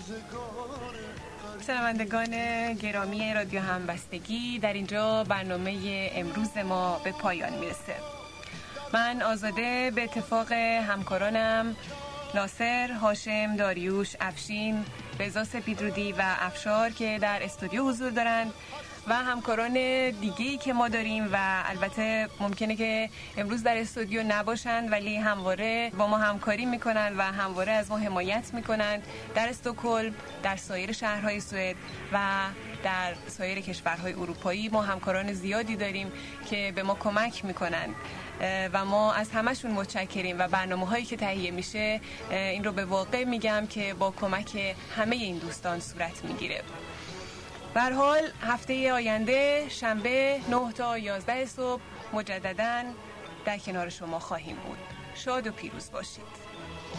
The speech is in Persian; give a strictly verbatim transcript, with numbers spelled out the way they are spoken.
شنوندگان گرامی رادیو همبستگی، در اینجا برنامه امروز ما به پایان میرسه. من آزاده به اتفاق همکارانم ناصر، هاشم، داریوش، افشین، رضا سپیدرودی و افشار که در استودیو حضور دارند و همکاران دیگه‌ای که ما داریم و البته ممکنه که امروز در استودیو نباشند ولی همواره با ما همکاری میکنن و همواره از ما حمایت میکنن در استکهلم، در سایر شهرهای سوئد و در سایر کشورهای اروپایی. ما همکاران زیادی داریم که به ما کمک میکنن و ما از همشون متشکریم و برنامه‌هایی که تهیه میشه این رو به واقع میگم که با کمک همه این دوستان صورت میگیره. به هر حال هفته آینده شنبه نه تا یازده صبح مجدداً در کنار شما خواهیم بود. شاد و پیروز باشید.